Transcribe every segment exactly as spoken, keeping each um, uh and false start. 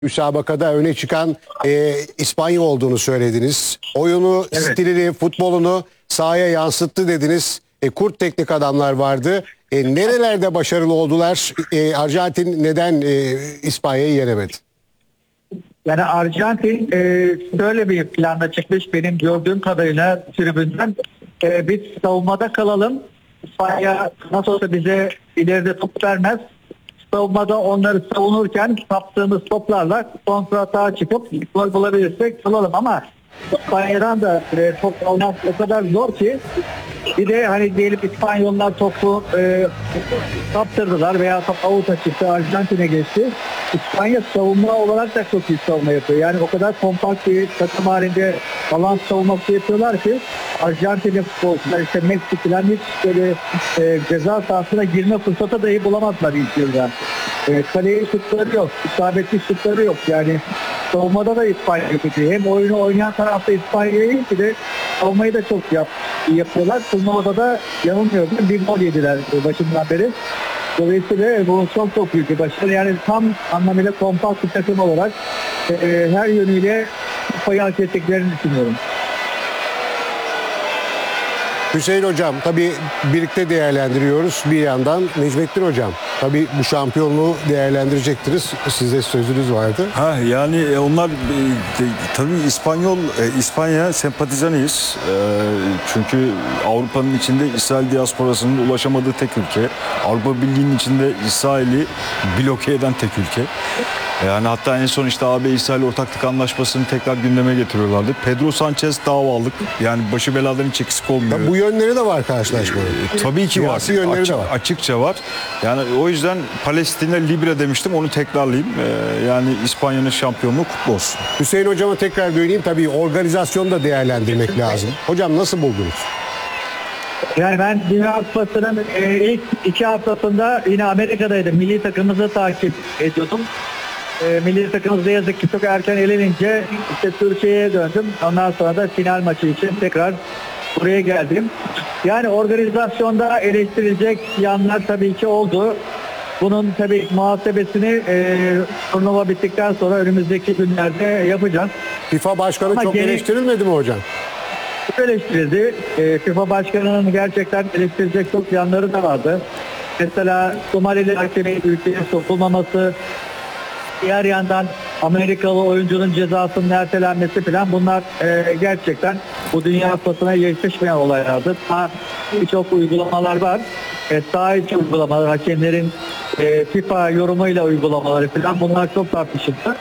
müsabakada öne çıkan e, İspanya olduğunu söylediniz. Oyunu, Evet. stilini, futbolunu sahaya yansıttı dediniz. E, kurt teknik adamlar vardı. E, nerelerde başarılı oldular? E, Arjantin neden e, İspanya'yı yenemedi? Yani Arjantin e, böyle bir planda çıkmış benim gördüğüm kadarıyla tribünden. E, biz savunmada kalalım. İspanya nasıl olsa bize ileride top vermez. Savunmada onları savunurken kaptığımız toplarla kontratağa çıkıp gol bulabilirsek kalalım ama İspanya'dan da e, top almak o kadar zor ki bir de hani diyelim İspanyollar topu e, kaptırdılar veya top avuta çıktı, Arjantin'e geçti. İspanya savunma olarak da çok iyi savunma yapıyor. Yani o kadar kompakt bir takım halinde balans savunması yapıyorlar ki Arjantin'in futbolcular işte Messi falan hiç böyle e, ceza sahasına girme fırsatı dahi bulamazlar ilk yılda. E, kaleye şutları yok, isabetli şutları yok. Yani savunmada da İspanya kötü. Hem oyunu oynayan tarafta İspanya'yı bir de savunmayı da çok yap, yapıyorlar. Turnuvada da yanılmıyorum bir gol yediler başından beri. Dolayısıyla bu çok çok büyük bir başarı. Yani tam anlamıyla kompakt bir takım olarak e, her yönüyle kupayı hak ettiklerini düşünüyorum. Hüseyin Hocam, tabii birlikte değerlendiriyoruz bir yandan. Necmettin Hocam, tabii bu şampiyonluğu değerlendirecektiniz. Size sözünüz vardı. Ha yani e, onlar e, de, tabii İspanyol e, İspanya sempatizanıyız. E, çünkü Avrupa'nın içinde İsrail diasporasının ulaşamadığı tek ülke. Avrupa Birliği'nin içinde İsrail'i bloke eden tek ülke. Yani hatta en son işte A B İsrail ortaklık anlaşmasını tekrar gündeme getiriyorlardı. Pedro Sanchez davalık. Yani başı beladan hiç eksik olmuyor. Tabii bu yönleri de var karşılaşmanın. E, tabii ki var. Siyasi yönleri Açık, de var. Açıkça var. Yani o yüzden Palestin'e Libre demiştim. Onu tekrarlayayım. E, yani İspanya'nın şampiyonluğu kutlu olsun. Hüseyin Hocam'a tekrar döneyim. Tabii organizasyonu da değerlendirmek lazım. Hocam nasıl buldunuz? Yani ben Dünya Kupası'nın e, ilk iki haftasında yine Amerika'daydım. Milli takımımızı takip ediyordum. E, milli takımımız ne yazık ki çok erken elenince işte Türkiye'ye döndüm. Ondan sonra da final maçı için tekrar buraya geldim. Yani organizasyonda eleştirilecek yanlar tabii ki oldu. Bunun tabii muhasebesini e, turnuva bittikten sonra önümüzdeki günlerde yapacağız. FIFA Başkanı Ama çok gene- eleştirilmedi mi hocam? eleştirildi. E, FIFA Başkanı'nın gerçekten eleştirilecek çok yanları da vardı. Mesela Somalili hakemin ülkeye sokulmaması, diğer yandan Amerikalı oyuncunun cezasının ertelenmesi falan bunlar e, gerçekten bu Dünya Kupası'na yetişmeyen olaylardı. Daha birçok uygulamalar var. E, saha içi uygulamalar, hakemlerin e, FIFA yorumuyla uygulamaları falan bunlar çok tartışıldı.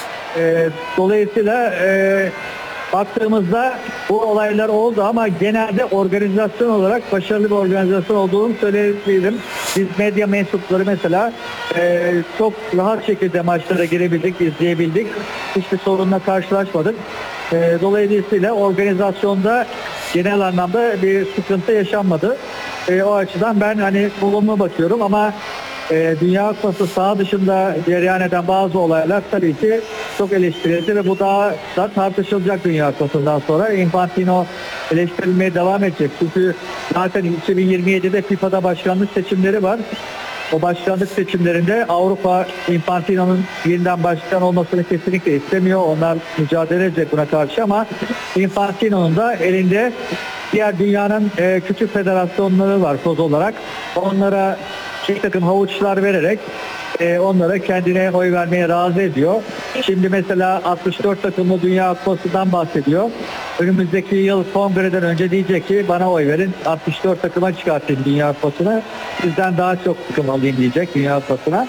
E, dolayısıyla e, baktığımızda bu olaylar oldu ama genelde organizasyon olarak başarılı bir organizasyon olduğunu söyleyebilirim. Biz medya mensupları mesela e, çok rahat şekilde maçlara girebildik, izleyebildik. Hiçbir sorunla karşılaşmadık. E, dolayısıyla organizasyonda genel anlamda bir sıkıntı yaşanmadı. E, o açıdan ben hani olumlu bakıyorum ama e, Dünya Kupası saha dışında cereyan eden bazı olaylar tabii ki çok eleştirildi ve bu daha da tartışılacak Dünya Kupası'ndan sonra. Infantino eleştirilmeye devam edecek. Çünkü zaten iki bin yirmi yedide FIFA'da başkanlık seçimleri var. O başkanlık seçimlerinde Avrupa Infantino'nun yeniden başkan olmasını kesinlikle istemiyor. Onlar mücadele edecek buna karşı ama Infantino'nun da elinde diğer dünyanın e, küçük federasyonları var koz olarak. Onlara bir takım havuçlar vererek e, onlara kendine oy vermeye razı ediyor. Şimdi mesela altmış dört takımlı Dünya Kupası'ndan bahsediyor. Önümüzdeki yıl kongreden önce diyecek ki bana oy verin, altmış dört takıma çıkartayım Dünya Kupası'nı. Sizden daha çok takım alayım diyecek Dünya Kupası'na.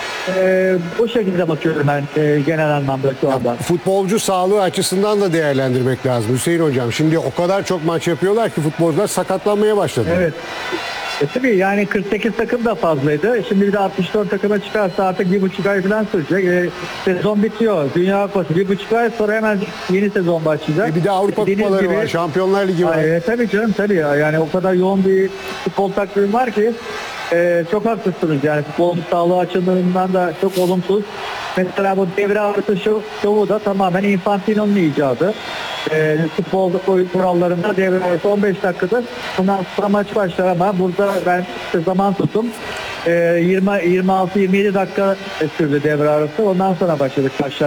E, bu şekilde bakıyorum ben e, genel anlamda şu anda. Futbolcu sağlığı açısından da değerlendirmek lazım Hüseyin Hocam. Şimdi o kadar çok maç yapıyorlar ki futbolcular sakatlanmaya başladı. Evet. E tabii yani kırk sekiz takım da fazlaydı. Şimdi bir de altmış dört takıma çıkarsa artık bir buçuk ay falan sürecek. E, sezon bitiyor. Dünya Kupası bir buçuk ay sonra hemen yeni sezon başlayacak. E bir de Avrupa Dediğiniz kupaları gibi- var, Şampiyonlar Ligi var. Ay, e, tabii canım tabii ya. Yani o kadar yoğun bir futbol takvimi var ki e, çok haklısınız yani futbol sağlığı açısından da çok olumsuz. Mesela bu devre arası şov, şovu da tamamen Infantino'nun icadı. E, futbolda oyun kurallarında devre arası on beş dakikadır. Bundan sonra maç başlar ama burada ben işte zaman tutum. e, yirmi yirmi altı yirmi yedi dakika sürdü devre arası. Ondan sonra başladık maçlar.